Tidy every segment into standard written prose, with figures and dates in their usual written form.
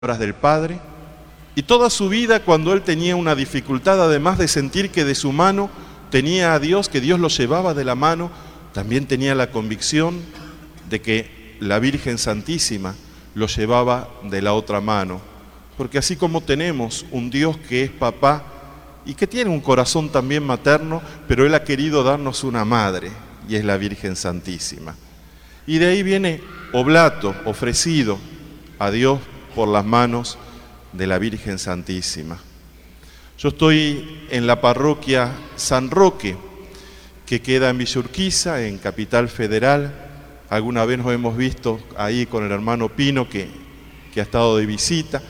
del Padre, y toda su vida, cuando él tenía una dificultad, además de sentir que de su mano tenía a Dios, que Dios lo llevaba de la mano, también tenía la convicción de que la Virgen Santísima lo llevaba de la otra mano, porque así como tenemos un Dios que es papá y que tiene un corazón también materno, pero él ha querido darnos una madre, y es la Virgen Santísima. Y de ahí viene oblato, ofrecido a Dios por las manos de la Virgen Santísima. Yo estoy en la parroquia San Roque, que queda en Villa Urquiza, en Capital Federal. Alguna vez nos hemos visto ahí con el hermano Pino, que ha estado de visita.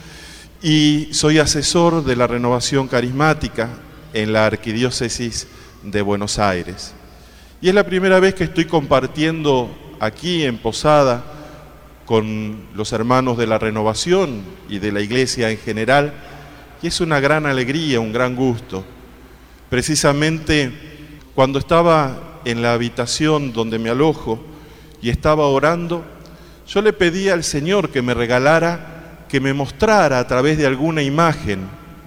Y soy asesor de la Renovación Carismática en la Arquidiócesis de Buenos Aires. Y es la primera vez que estoy compartiendo aquí en Posada con los hermanos de la Renovación y de la Iglesia en general, y es una gran alegría, un gran gusto. Precisamente cuando estaba en la habitación donde me alojo y estaba orando, yo le pedí al Señor que me regalara, que me mostrara a través de alguna imagen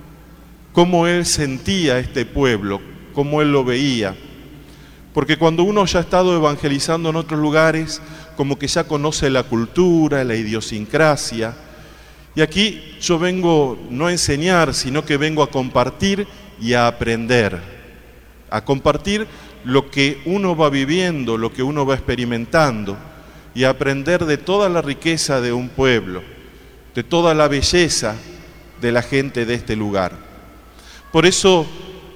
cómo Él sentía este pueblo, cómo Él lo veía. Porque cuando uno ya ha estado evangelizando en otros lugares, como que ya conoce la cultura, la idiosincrasia. Y aquí yo vengo no a enseñar, sino que vengo a compartir y a aprender. A compartir lo que uno va viviendo, lo que uno va experimentando, y a aprender de toda la riqueza de un pueblo, de toda la belleza de la gente de este lugar. Por eso,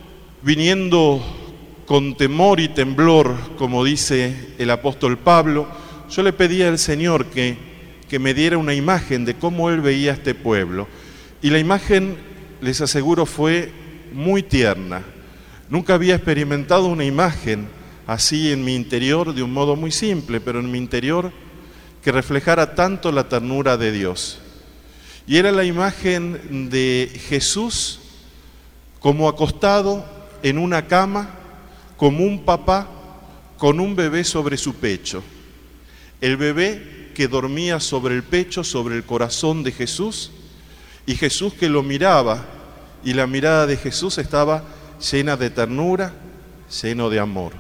viniendo con temor y temblor, como dice el apóstol Pablo, yo le pedí al Señor que me diera una imagen de cómo Él veía a este pueblo. Y la imagen, les aseguro, fue muy tierna. Nunca había experimentado una imagen así en mi interior, de un modo muy simple, pero en mi interior, que reflejara tanto la ternura de Dios. Y era la imagen de Jesús como acostado en una cama, como un papá con un bebé sobre su pecho. El bebé que dormía sobre el pecho, sobre el corazón de Jesús, y Jesús que lo miraba, y la mirada de Jesús estaba llena de ternura, lleno de amor.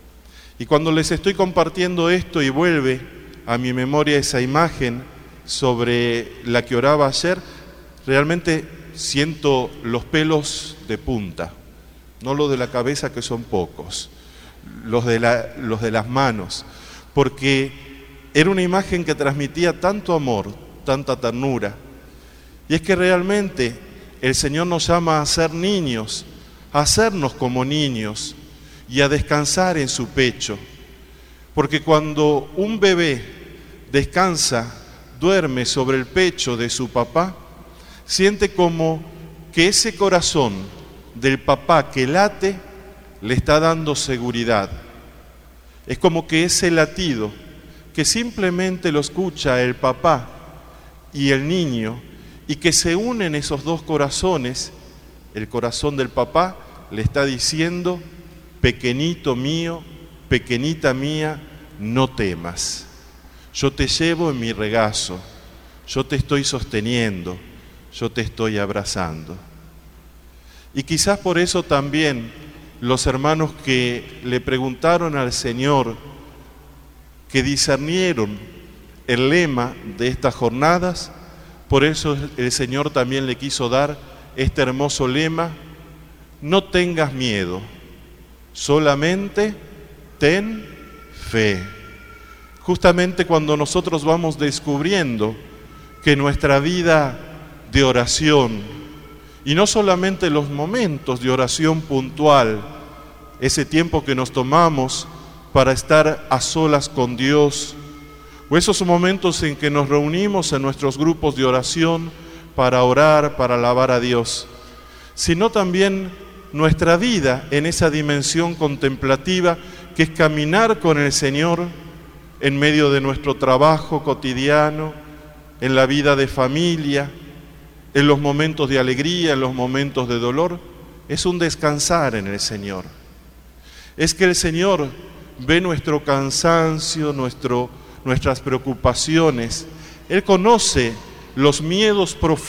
Y cuando les estoy compartiendo esto y vuelve a mi memoria esa imagen sobre la que oraba ayer, realmente siento los pelos de punta. No los de la cabeza, que son pocos, los de las manos, porque era una imagen que transmitía tanto amor, tanta ternura. Y es que realmente el Señor nos llama a ser niños, a hacernos como niños y a descansar en su pecho. Porque cuando un bebé descansa, duerme sobre el pecho de su papá, siente como que ese corazón del papá que late le está dando seguridad. Es como que ese latido que simplemente lo escucha el papá y el niño, y que se unen esos dos corazones, el corazón del papá le está diciendo: pequeñito mío, pequeñita mía, no temas. Yo te llevo en mi regazo, yo te estoy sosteniendo, yo te estoy abrazando. Y quizás por eso también los hermanos que le preguntaron al Señor, que discernieron el lema de estas jornadas, por eso el Señor también le quiso dar este hermoso lema: no tengas miedo, solamente ten fe. Justamente cuando nosotros vamos descubriendo que nuestra vida de oración, y no solamente los momentos de oración puntual, ese tiempo que nos tomamos para estar a solas con Dios, o esos momentos en que nos reunimos en nuestros grupos de oración para orar, para alabar a Dios, sino también nuestra vida en esa dimensión contemplativa que es caminar con el Señor en medio de nuestro trabajo cotidiano, en la vida de familia, en los momentos de alegría, en los momentos de dolor. Es un descansar en el Señor. Es que el Señor ve nuestro cansancio, nuestras preocupaciones. Él conoce los miedos profundos